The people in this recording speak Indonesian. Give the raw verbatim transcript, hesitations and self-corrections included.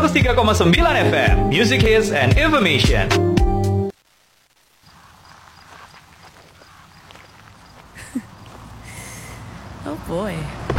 seratus tiga koma sembilan F M, Music Hits and Information. Oh boy.